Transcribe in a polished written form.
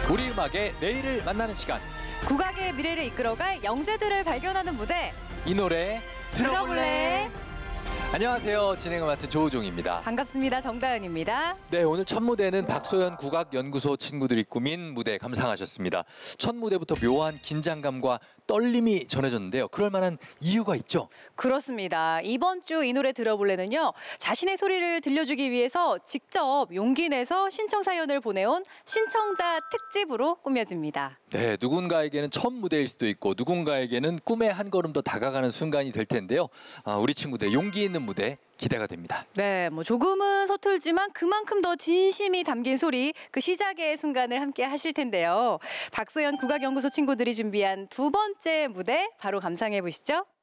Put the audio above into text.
우리 음악의 내일을 만나는 시간. 국악의 미래를 이끌어갈 영재들을 발견하는 무대. 이 노래 들어볼래? 안녕하세요. 진행을 맡은 조우종입니다. 반갑습니다. 정다은입니다. 네, 오늘 첫 무대는 박소연 국악연구소 친구들이 꾸민 무대 감상하셨습니다. 첫 무대부터 묘한 긴장감과 떨림이 전해졌는데요. 그럴 만한 이유가 있죠? 그렇습니다. 이번 주 이 노래 들어볼래는요. 자신의 소리를 들려주기 위해서 직접 용기 내서 신청 사연을 보내온 신청자 특집으로 꾸며집니다. 네, 누군가에게는 첫 무대일 수도 있고 누군가에게는 꿈에 한 걸음 더 다가가는 순간이 될 텐데요. 우리 친구들 용기 있는 무대 기대가 됩니다. 네, 조금은 서툴지만 그만큼 더 진심이 담긴 소리, 그 시작의 순간을 함께 하실 텐데요. 박소연 국악연구소 친구들이 준비한 두 번째 무대 바로 감상해 보시죠.